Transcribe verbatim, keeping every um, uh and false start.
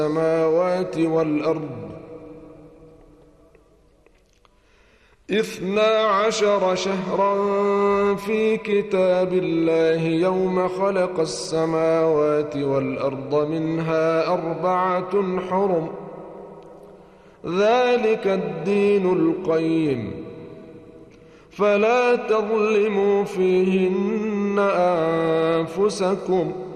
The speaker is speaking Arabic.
السماوات والأرض اثنا عشر شهرا في كتاب الله يوم خلق السماوات والأرض منها أربعة حرم ذلك الدين القيم فلا تظلموا فيهن أنفسكم